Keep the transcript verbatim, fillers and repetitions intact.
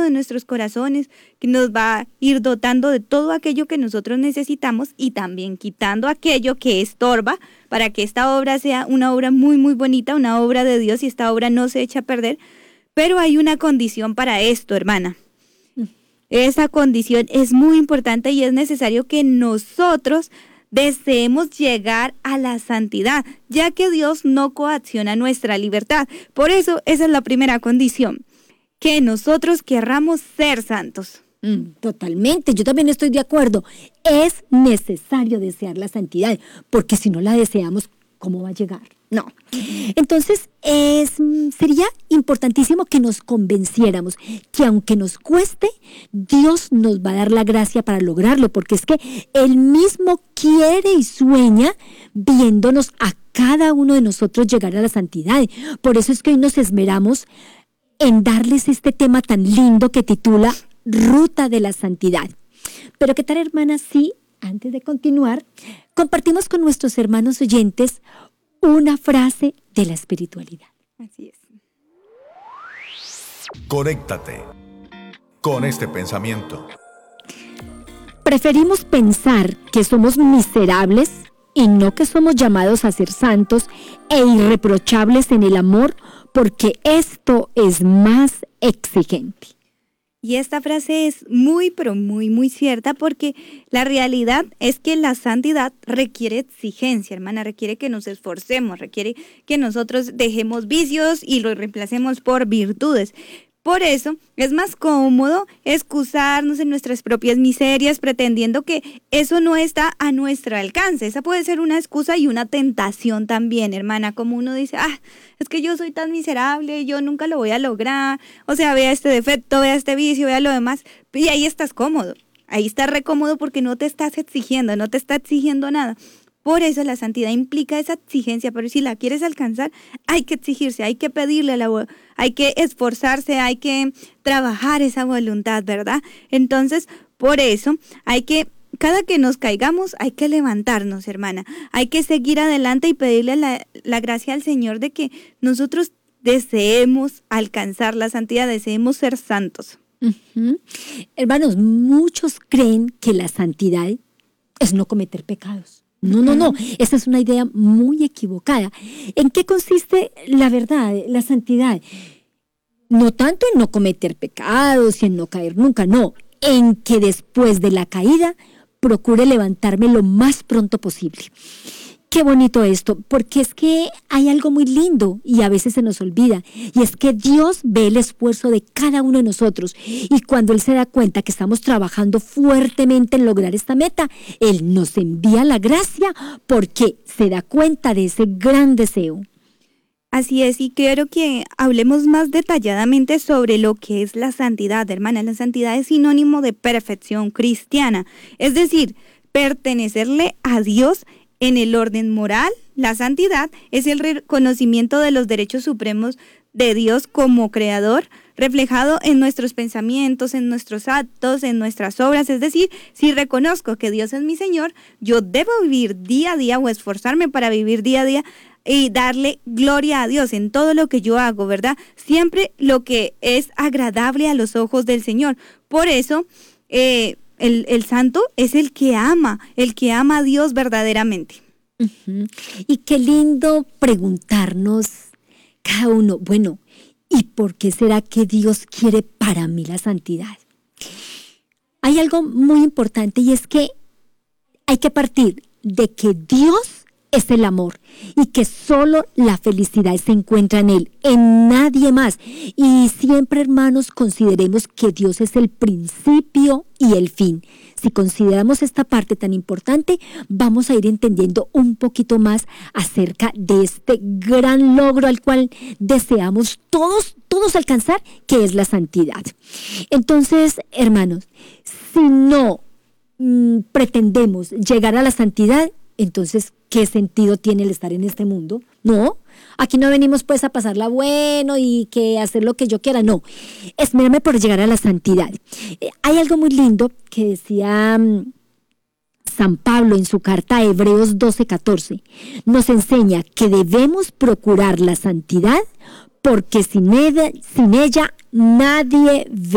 de nuestros corazones, que nos va a ir dotando de todo aquello que nosotros necesitamos y también quitando aquello que estorba para que esta obra sea una obra muy, muy bonita, una obra de Dios y esta obra no se eche a perder. Pero hay una condición para esto, hermana. Esa condición es muy importante y es necesario que nosotros deseemos llegar a la santidad, ya que Dios no coacciona nuestra libertad. Por eso, esa es la primera condición, que nosotros querramos ser santos. Mm, totalmente, yo también estoy de acuerdo. Es necesario desear la santidad, porque si no la deseamos, ¿cómo va a llegar? No. Entonces, es, sería importantísimo que nos convenciéramos que aunque nos cueste, Dios nos va a dar la gracia para lograrlo, porque es que Él mismo quiere y sueña viéndonos a cada uno de nosotros llegar a la santidad. Por eso es que hoy nos esmeramos en darles este tema tan lindo que titula Ruta de la Santidad. Pero ¿qué tal, hermana, si antes de continuar, compartimos con nuestros hermanos oyentes una frase de la espiritualidad? Así es. Conéctate con este pensamiento. Preferimos pensar que somos miserables y no que somos llamados a ser santos e irreprochables en el amor, porque esto es más exigente. Y esta frase es muy, pero muy, muy cierta, porque la realidad es que la santidad requiere exigencia, hermana, requiere que nos esforcemos, requiere que nosotros dejemos vicios y los reemplacemos por virtudes. Por eso es más cómodo excusarnos en nuestras propias miserias pretendiendo que eso no está a nuestro alcance. Esa puede ser una excusa y una tentación también, hermana, como uno dice, ah, es que yo soy tan miserable, yo nunca lo voy a lograr, o sea, vea este defecto, vea este vicio, vea lo demás, y ahí estás cómodo, ahí estás re cómodo porque no te estás exigiendo, no te está exigiendo nada. Por eso la santidad implica esa exigencia, pero si la quieres alcanzar, hay que exigirse, hay que pedirle a la hay que esforzarse, hay que trabajar esa voluntad, ¿verdad? Entonces, por eso hay que, cada que nos caigamos, hay que levantarnos, hermana. Hay que seguir adelante y pedirle la, la gracia al Señor de que nosotros deseemos alcanzar la santidad, deseemos ser santos. Uh-huh. Hermanos, muchos creen que la santidad es no cometer pecados. No, no, no, esa es una idea muy equivocada. ¿En qué consiste la verdad, la santidad? No tanto en no cometer pecados y en no caer nunca, no, en que después de la caída procure levantarme lo más pronto posible. Qué bonito esto, porque es que hay algo muy lindo y a veces se nos olvida, y es que Dios ve el esfuerzo de cada uno de nosotros, y cuando Él se da cuenta que estamos trabajando fuertemente en lograr esta meta, Él nos envía la gracia porque se da cuenta de ese gran deseo. Así es, y quiero que hablemos más detalladamente sobre lo que es la santidad, hermana. La santidad es sinónimo de perfección cristiana, es decir, pertenecerle a Dios en el orden moral. La santidad es el reconocimiento de los derechos supremos de Dios como creador, reflejado en nuestros pensamientos, en nuestros actos, en nuestras obras. Es decir, si reconozco que Dios es mi Señor, yo debo vivir día a día o esforzarme para vivir día a día y darle gloria a Dios en todo lo que yo hago, ¿verdad? Siempre lo que es agradable a los ojos del Señor. Por eso, eh, El, el santo es el que ama, el que ama a Dios verdaderamente. Uh-huh. Y qué lindo preguntarnos cada uno, bueno, ¿y por qué será que Dios quiere para mí la santidad? Hay algo muy importante, y es que hay que partir de que Dios es el amor y que solo la felicidad se encuentra en Él, en nadie más. Y siempre, hermanos, consideremos que Dios es el principio y el fin. Si consideramos esta parte tan importante, vamos a ir entendiendo un poquito más acerca de este gran logro al cual deseamos todos, todos alcanzar, que es la santidad. Entonces, hermanos, si no mmm, pretendemos llegar a la santidad, entonces, ¿qué sentido tiene el estar en este mundo? No, aquí no venimos pues a pasarla bueno y que hacer lo que yo quiera, no. Esmérame por llegar a la santidad. Eh, hay algo muy lindo que decía um, San Pablo en su carta a Hebreos doce catorce. Nos enseña que debemos procurar la santidad porque sin ella, sin ella nadie ve